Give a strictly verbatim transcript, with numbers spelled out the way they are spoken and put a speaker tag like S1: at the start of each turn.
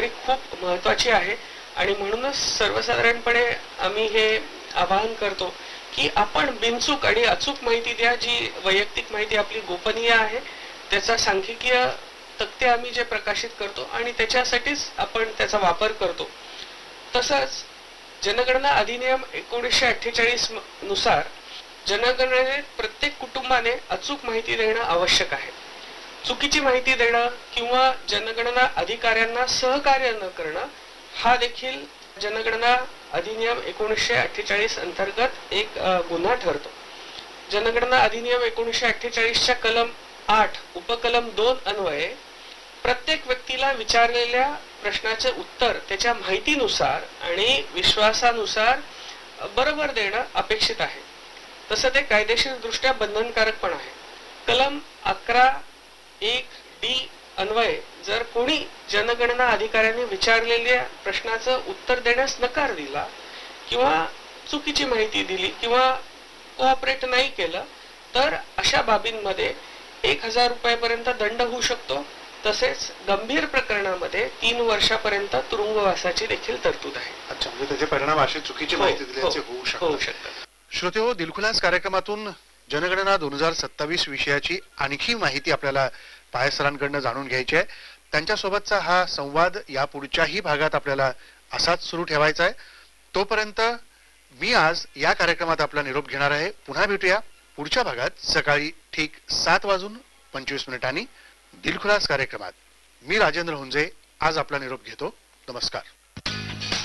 S1: खबरदारी खूप महत्त्वाची आहे आणि म्हणूनच सर्वसाधारणपणे आम्ही हे आवाहन करतो की आपण बिनचूक आणि अचूक माहिती द्या, जी वैयक्तिक माहिती आपली गोपनीय आहे त्याचा सांख्यिकीय तक्ते आम्ही जे प्रकाशित करतो आणि त्याच्यासाठीच आपण त्याचा वापर करतो। तसंच जनगणना अधिनियम एकोणीसशे अठ्ठेचाळीस नुसार जनगणनेत प्रत्येक कुटुंबाने अचूक माहिती देणं आवश्यक आहे। चुकीची माहिती देणं किंवा जनगणना अधिकाऱ्यांना सहकार्य न करणं हा देखील जनगणना अधिनियम एकोणीसशे अठ्ठेचाळीस अंतर्गत एक गुन्हा ठरतो। जनगणना अधिनियम एकोणीसशे अठ्ठेचाळीस च्या कलम आठ उपकलम दोन अन्वये प्रत्येक व्यक्तीला विचारलेल्या प्रश्नाचे उत्तर त्याच्या माहितीनुसार आणि विश्वासानुसार बरोबर देणं अपेक्षित आहे। तसं ते कायदेशीर दृष्ट्या बंधनकारक पण आहे। कलम अकरा एक डी अन्वये जर कोणी जनगणना अधिकाऱ्यांनी विचारलेल्या प्रश्नाचं उत्तर देण्यास नकार दिला किंवा चुकीची माहिती दिली किंवा कोऑपरेट नाही केलं तर अशा बाबींमध्ये एक हजार रुपयापर्यंत दंड होऊ शकतो। तसेच गंभीर प्रकरणामध्ये तीन वर्षापर्यंत तुरुंगवासाची देखील तरतूद आहे।
S2: अच्छा, म्हणजे त्याचे परिणाम अशी चुकीची माहिती दिल्याचे होऊ शकतात। श्रोतेहो, दिलखुलास कार्यक्रमातून जनगणना दोन हजार सत्तावीस विषयाची आणखी माहिती आपल्याला पाय सरांकडून जाणून घ्यायची आहे। त्यांच्यासोबतचा हा संवाद या पुढच्याही भागात आपल्याला असाच सुरू ठेवायचा आहे। तोपर्यंत मी आज या कार्यक्रमात आपला निरोप घेणार आहे। पुन्हा भेटूया पुढच्या भागात सकाळी ठीक सात वाजून पंचवीस मिनिटांनी दिलखुलास कार्यक्रमात। मी राजेंद्र हुंजे आज आपला निरोप घेतो। नमस्कार।